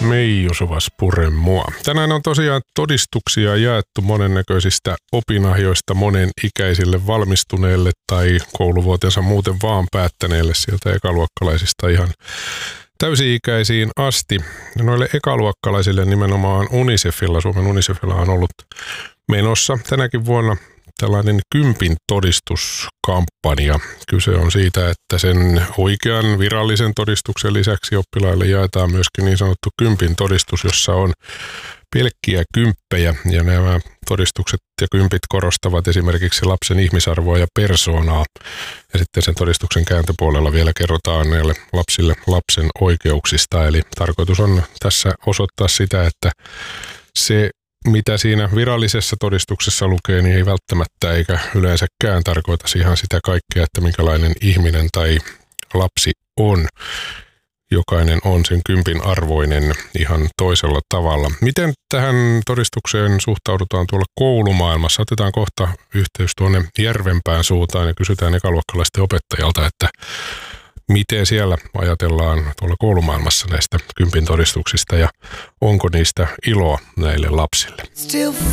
Meiju suvas pure mua. Tänään on tosiaan todistuksia jaettu monennäköisistä opinahjoista monenikäisille valmistuneille tai kouluvuotensa muuten vaan päättäneille sieltä ekaluokkalaisista ihan täysi-ikäisiin asti. Ja noille ekaluokkalaisille nimenomaan UNICEFilla, Suomen UNICEFilla on ollut menossa tänäkin vuonna tällainen 10 todistuskampanja. Kyse on siitä, että sen oikean virallisen todistuksen lisäksi oppilaille jaetaan myöskin niin sanottu 10 todistus, jossa on pelkkiä kymppejä. Ja nämä todistukset ja kympit korostavat esimerkiksi lapsen ihmisarvoa ja persoonaa. Ja sitten sen todistuksen kääntöpuolella vielä kerrotaan näille lapsille lapsen oikeuksista. Eli tarkoitus on tässä osoittaa sitä, että se mitä siinä virallisessa todistuksessa lukee, niin ei välttämättä eikä yleensäkään tarkoita ihan sitä kaikkea, että minkälainen ihminen tai lapsi on. Jokainen on sen 10 arvoinen ihan toisella tavalla. Miten tähän todistukseen suhtaudutaan tuolla koulumaailmassa? Otetaan kohta yhteys tuonne Järvenpään suuntaan ja kysytään ekaluokkalaisten opettajalta, että miten siellä ajatellaan tuolla koulumaailmassa näistä 10 todistuksista ja onko niistä iloa näille lapsille?